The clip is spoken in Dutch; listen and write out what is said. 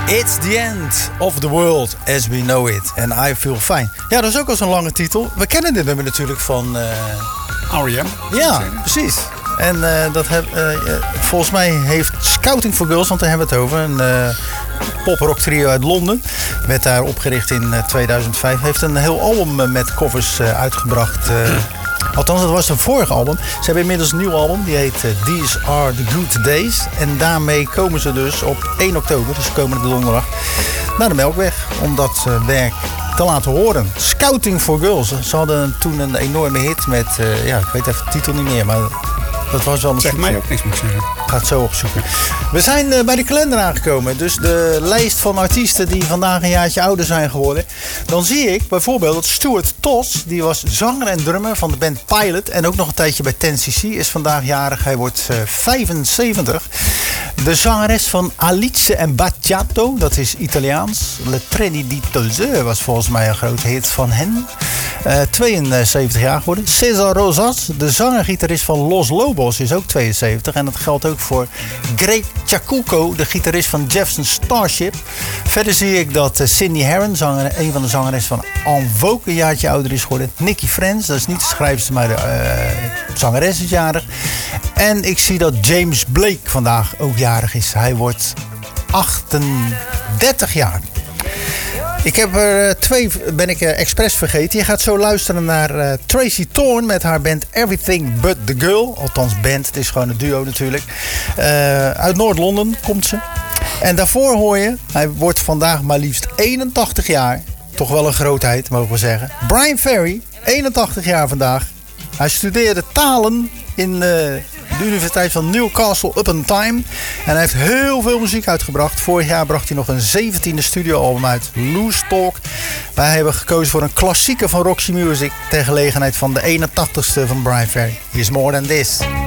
It's the end of the world as we know it. And I feel fine. Ja, dat is ook al zo'n lange titel. We kennen dit nummer natuurlijk van... R.E.M. Ja, precies. En volgens mij heeft Scouting for Girls, want daar hebben we het over, een poprock trio uit Londen, werd daar opgericht in 2005, heeft een heel album met covers uitgebracht. Althans, dat was een vorige album. Ze hebben inmiddels een nieuw album, die heet These Are The Good Days. En daarmee komen ze dus op 1 oktober, dus komende donderdag, naar de Melkweg om dat werk te laten horen. Scouting for Girls. Ze hadden toen een enorme hit met, ik weet even de titel niet meer, maar dat was wel een... Zeg mij ook niks meer zeggen. Ik ga het zo opzoeken. We zijn bij de kalender aangekomen. Dus de lijst van artiesten die vandaag een jaartje ouder zijn geworden. Dan zie ik bijvoorbeeld dat Stuart Toss, die was zanger en drummer van de band Pilot. En ook nog een tijdje bij 10cc, is vandaag jarig. Hij wordt 75. De zangeres van Alice en Bacciato, dat is Italiaans. Le Treni di Tolzeur was volgens mij een grote hit van hen. 72 jaar geworden. Cesar Rosas, de zanger-gitarist van Los Lobos, is ook 72. En dat geldt ook voor Greg Chacuco, de gitarist van Jefferson Starship. Verder zie ik dat Cindy Herron, een van de zangeressen van En Vogue, een jaartje ouder is geworden. Nicky Friends, dat is niet de schrijfster, maar de zangeres is jarig. En ik zie dat James Blake vandaag ook jarig is. Hij wordt 38 jaar. Ik heb er twee, ben ik expres vergeten. Je gaat zo luisteren naar Tracy Thorn met haar band Everything But The Girl. Althans band, het is gewoon een duo natuurlijk. Uit Noord-Londen komt ze. En daarvoor hoor je, hij wordt vandaag maar liefst 81 jaar. Toch wel een grootheid, mogen we zeggen. Brian Ferry, 81 jaar vandaag. Hij studeerde talen in de Universiteit van Newcastle upon Tyne. En hij heeft heel veel muziek uitgebracht. Vorig jaar bracht hij nog een 17e studioalbum uit, Loose Talk. Wij hebben gekozen voor een klassieker van Roxy Music ter gelegenheid van de 81ste van Brian Ferry. Here's More Than This.